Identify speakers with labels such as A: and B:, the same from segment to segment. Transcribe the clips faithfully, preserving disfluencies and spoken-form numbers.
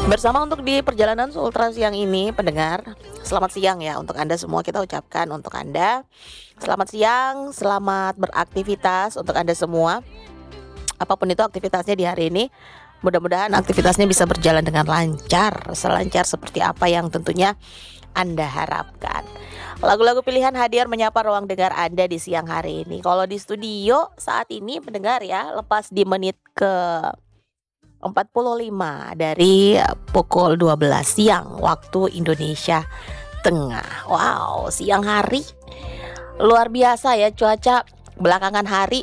A: Bersama untuk di perjalanan ultra siang ini, pendengar, selamat siang ya untuk Anda semua, kita ucapkan untuk Anda. Selamat siang, selamat beraktivitas untuk Anda semua. Apapun itu aktivitasnya di hari ini, mudah-mudahan aktivitasnya bisa berjalan dengan lancar, selancar seperti apa yang tentunya Anda harapkan. Lagu-lagu pilihan hadir menyapa ruang dengar Anda di siang hari ini. Kalau di studio saat ini pendengar ya, lepas di menit ke empat puluh lima dari pukul dua belas siang waktu Indonesia Tengah. Wow, siang hari luar biasa ya cuaca belakangan hari.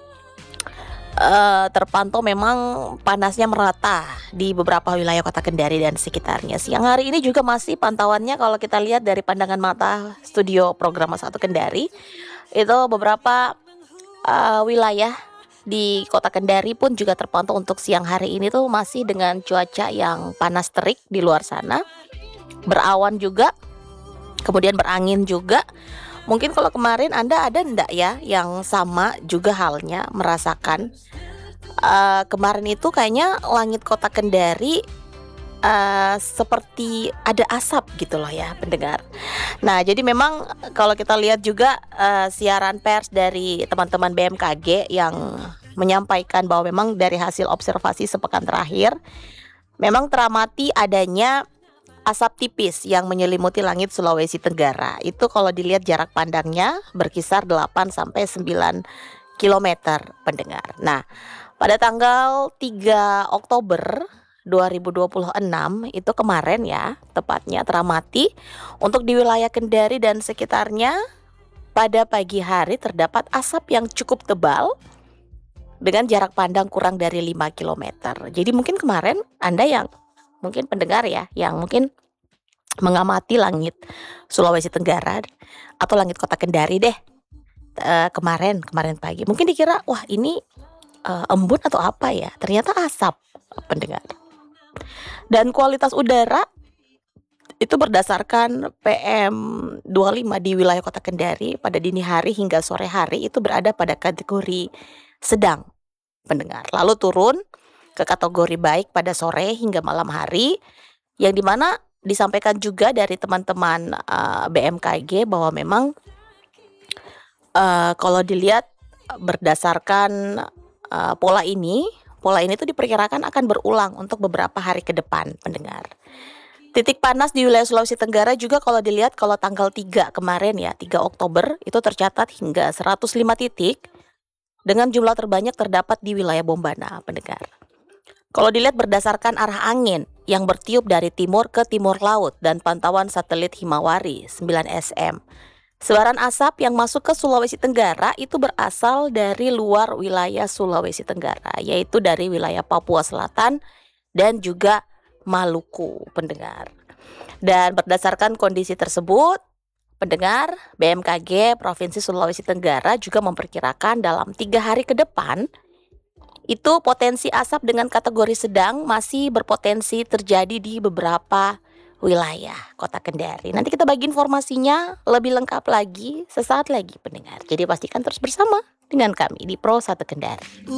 A: Uh, terpantau memang panasnya merata di beberapa wilayah Kota Kendari dan sekitarnya. Siang hari ini juga masih pantauannya kalau kita lihat dari pandangan mata studio program satu Kendari, itu beberapa uh, wilayah di Kota Kendari pun juga terpantau untuk siang hari ini tuh masih dengan cuaca yang panas terik di luar sana. Berawan juga, kemudian berangin juga. Mungkin kalau kemarin Anda ada enggak ya yang sama juga halnya merasakan uh, kemarin itu kayaknya langit Kota Kendari uh, seperti ada asap gitu loh ya pendengar. Nah jadi memang kalau kita lihat juga uh, siaran pers dari teman-teman B M K G yang menyampaikan bahwa memang dari hasil observasi sepekan terakhir memang teramati adanya asap tipis yang menyelimuti langit Sulawesi Tenggara. Itu kalau dilihat jarak pandangnya berkisar delapan sampai sembilan kilometer pendengar. Nah, pada tanggal tiga Oktober dua ribu dua puluh enam itu kemarin ya, tepatnya teramati untuk di wilayah Kendari dan sekitarnya pada pagi hari terdapat asap yang cukup tebal dengan jarak pandang kurang dari lima kilometer. Jadi mungkin kemarin Anda yang mungkin pendengar ya, yang mungkin mengamati langit Sulawesi Tenggara atau langit Kota Kendari deh uh, kemarin kemarin pagi, mungkin dikira wah ini uh, embun atau apa ya, ternyata asap pendengar. Dan kualitas udara itu berdasarkan P M dua puluh lima di wilayah Kota Kendari pada dini hari hingga sore hari itu berada pada kategori sedang pendengar, lalu turun ke kategori baik pada sore hingga malam hari, yang dimana disampaikan juga dari teman-teman uh, B M K G bahwa memang uh, kalau dilihat berdasarkan uh, pola ini, pola ini tuh diperkirakan akan berulang untuk beberapa hari ke depan pendengar. Titik panas di wilayah Sulawesi Tenggara juga kalau dilihat kalau tanggal tiga kemarin ya, tiga Oktober itu tercatat hingga seratus lima titik dengan jumlah terbanyak terdapat di wilayah Bombana pendengar. Kalau dilihat berdasarkan arah angin yang bertiup dari timur ke timur laut dan pantauan satelit Himawari sembilan S M, sebaran asap yang masuk ke Sulawesi Tenggara itu berasal dari luar wilayah Sulawesi Tenggara, yaitu dari wilayah Papua Selatan dan juga Maluku pendengar. Dan berdasarkan kondisi tersebut pendengar, B M K G Provinsi Sulawesi Tenggara juga memperkirakan dalam tiga hari ke depan itu potensi asap dengan kategori sedang masih berpotensi terjadi di beberapa wilayah Kota Kendari. Nanti kita bagi informasinya lebih lengkap lagi sesaat lagi pendengar. Jadi pastikan terus bersama dengan kami di Pro satu Kendari.